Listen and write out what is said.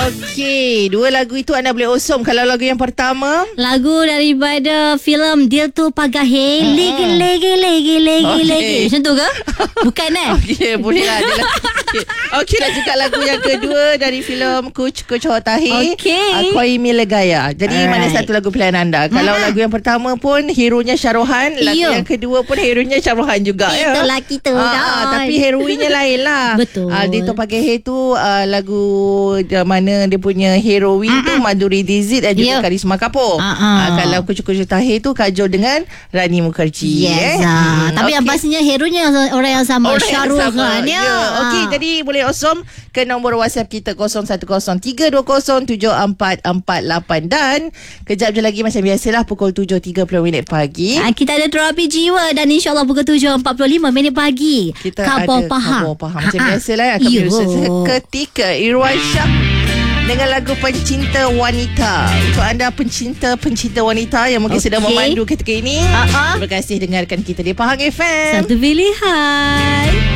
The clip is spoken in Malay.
Okey, dua lagu itu anda boleh osom. Kalau lagu yang pertama, lagu daripada filem Dil Tu Pagahe, legi. Macam tu ke? Bukan okey, boleh lah. Okey lah juga lagu yang kedua dari filem Kuch Hotahi, Koi Mila Gaya. Jadi mana satu lagu pilihan anda? Kalau lagu yang pertama pun hero-nya Syarohan, lagu yang kedua pun hero-nya Syarohan juga. Itulah kita. Tapi heroinnya lain lah. Betul. Dil Tu Pagahe tu lagu mana dia punya heroin tu Madhuri Dixit dan juga Karisma Kapoor. Kalau Kuch Hotahi tu Kajol dengan Rani Mukherjee. Yes. Tapi yang pastinya hero-nya orang yang sama, Shahrukh Khan. Okey, jadi boleh osom ke nombor WhatsApp kita 0103207448 dan kejap je lagi macam biasalah pukul 7.30 pagi. Kita ada terapi jiwa dan insyaAllah pukul 7.45 pagi. Kita Kabur ada Faham. Kabur Faham. Macam biasalah akan berusaha seketika. Irwan Shah dengan lagu Pencinta Wanita. Untuk anda pencinta wanita yang mungkin sedang memandu ketika ini, terima kasih dengarkan kita di Pahang FM. Satu pilihan.